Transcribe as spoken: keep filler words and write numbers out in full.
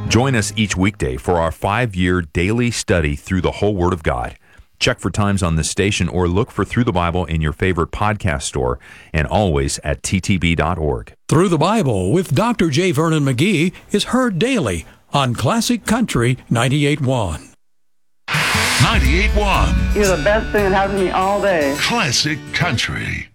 Join us each weekday for our five-year daily study through the whole Word of God. Check for times on this station or look for Through the Bible in your favorite podcast store and always at t t b dot org. Through the Bible with Doctor J. Vernon McGee is heard daily on Classic Country ninety-eight point one. ninety-eight point one. You're the best thing that happened to me all day. Classic Country.